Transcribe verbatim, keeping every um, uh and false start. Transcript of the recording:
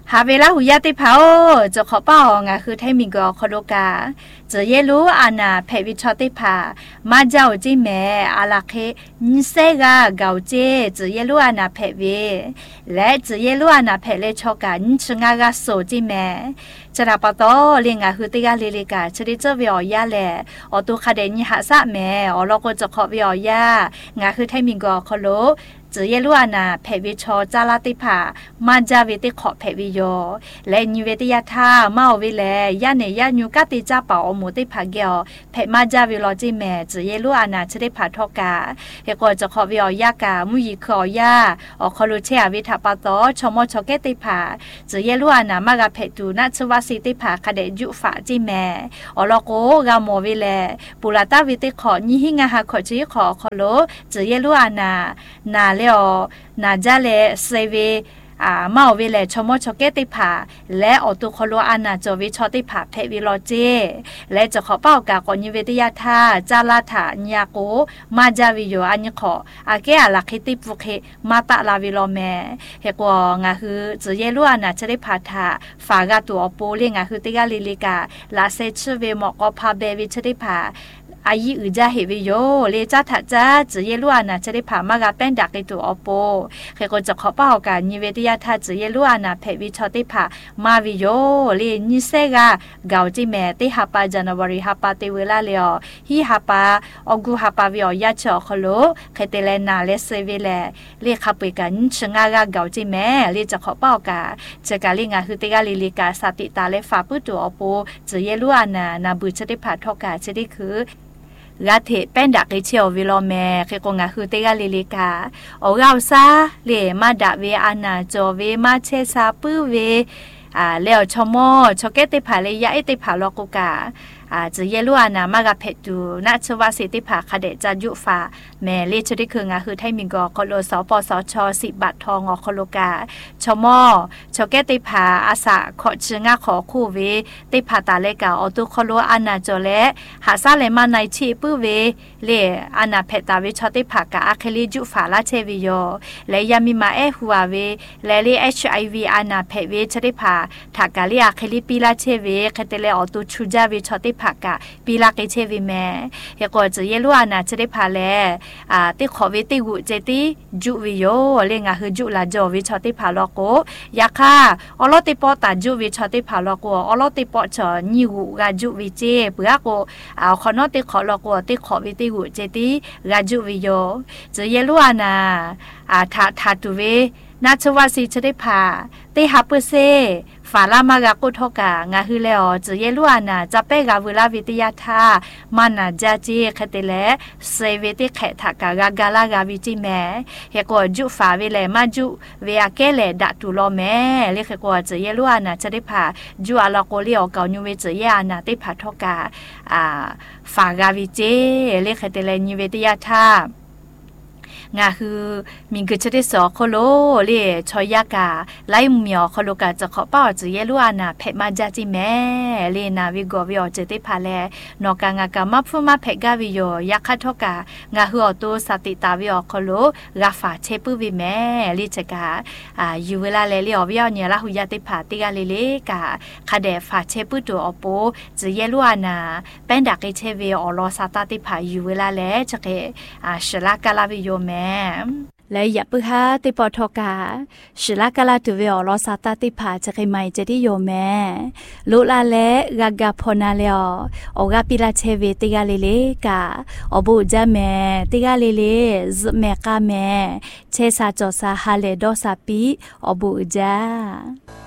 หาเวลาหุยาติเผาจะขอเป้างาคือไทมิงกอคโลกาจะเยรู้อานาเพวิชอติผามาเจ้าจิแม่อาลาเคนิเซกาเกาเจจะเยรู้อานาเพวิและจะเยรู้อานาเพเลชอกันชงากาโซจิแม่จะรับปะโตเลียงาคือติกาลิลิกาชริเจวิอยาแลอตุคาเดนิหาซะแม่อลอกจะขอวิอยางาคือไทมิงกอคโลจะเยรู้อานาเพวิชอจาลาติผามาจาวิติขอเพวิโยและนิเวติยาธามาวิเลยาเนยาญูกติจ้าป่าอมุติผาเกียวเพมาจาวิลอจิแม่จะเยรู้อานาชริผาทอกาเฮกอจะขอวิอยากามุยิขอยาอคลุเชอวิทาปะโตชมชเกติผาจะเยรู้อานามากาเพตูนัชวาสิติผาคเดยุฝาจิแม่อลโกกามวิเลปุลาตาวิติขอญิหิงาหาขอจิขอคโลจะเยรู้อานานาเลอนาจาเลเซเวอ่ามาเวเลชมชเกติผาและอตุคโลอานาจวิชอติผาเพวิโลเจและจะขอเป้ากากอนิเวติยาธาจาลาถาญาโกมาจาวิโยอัญขออาเกอาลักขิติปุเคมาตะลาวิโลเมเฮกงาคือจะเยลุอานาชริผาธาฝากาตัวอปูเลงาคือติกาลิลิกาลาเซชเวมอกอพาเบวิชริผาอายีอือจาเฮวิโยเลจ้าถัดจ้าจะเยลุอานาจะได้ผ่ามากาเป็นดักในตัวอโปเคยก็จะขอเป้ากันนิเวติยาทัดจะเยลุอานาเพวิชอติผ่ามาวิโยเลนิเซกาเกาจิแม่ติฮับปาจันวารีฮับปาติเวลาเลียวฮีฮับปาอกูฮับปาวิอยาชอคโลเคยเตเลนาเลเซเวเลเลขับไปกันชงากาเกาจิแม่เลจะขอเป้ากันจะกาลิงาคือติกาลิลิกาสติตาเลฝาปุตัวอโปจะเยลุอานานาบุชติผ่าทอกาจะได้คือรัฐเทเป็นดักเชียววิโลเมเคกงาคือเตกาลิลิกาโอเราซาเลมาดาเวอานาโจเวมาเชซาปื้อเวอ่าแล้วชโมชเกติผาเลยะเอติผาลกุกาอ่าจะเยลุอานามากับเพตูนัชวาสิติผาคเดจายุฟาแม่เลชดิคืองาคือไทมิงกอคโลสปสชสิบัตทองอคโลกาชโมชเกติผาอาสาขอชงาขอคู่เวติผาตาเลกาอตุคโลอานาโจเลหาซาเลมาในชีปื้อเวเลอานาเพตาวิชติผากาอาเคลิยุฟาลาเชวิโยและยามิมาเอหัวเวและเล เอช ไอ วี อานาเพเวชติผาถากาลิอาเคลิปิลาเชเวคเตเลอตุชูจาวิชติผากาปีลาเกเชวิแม่เฮกอจะเยลุอานาชติผาเลอ่าติขอวิติกุเจติจุวิโยเลงาคือจุลาจอวิชติผาลโกยาคาอลอติปอตาจุวิชติผาลโกอลอติปอชอญิกุกาจุวิเจเปะโกอ่าขอนอติขอลโกติขอวิติกุเจติกาจุวิโยจะเยลุอานาอ่าทาทาตุเวนาชวาสิชติผาเตฮับเปเซฝาลามากากุทกางาฮืเลอจะเยลุอานาจะเปกาเวลาวิทยาธามานาจาจีคเตเลเซเวติเขทากากากาลากาวิจิแมเฮกอจุฝาเวเลมาจุเวอาเกเลดัตุโลแมเลเฮกอจะเยลุอานาจะได้พาจุอาลาโกเลอเกาญูเวจะเยอานาติผาทกาอ่าฝากาวิเจเลเขเตเลนิเวติยาธางาคือมิงคือชะได้สอโคโลเลชอยากาไล่เมียวโคโลกาจะขอเป้าจะเยลุอานาเพมาจาจิแม่เลนาวิโกวิโอเจติพาเลนอกางากามาฟุมาเพกาวิโยยักขะทกางาฮืออตุสติตาวิโอโคโลกาฟาเชปุวิแม่ลิจกาอ่าอยู่เวลาเลเลอวิโอเนี่ยละหุยาติพาติกาเลเลกาคาเดฟาเชปุตัวอโปจะเยลุอานาเป็นดักเชเวอลอซาตาติพาอยู่เวลาเลจะเกอ่าชลากาลาวิโยแม่และอย่าเพิ่งหาติปอทกาศิลากาลาตุเวอลอซาตาติผาจะใครไม่จะได้โยแม่ลุลาเลกากาพนาเลอโอกาปิลาเชเวติกาเลเลกาอบูจาแม่ติกาเลเลซเมกาแม่เชซาจอซาฮาเลดอซาปีอบูจา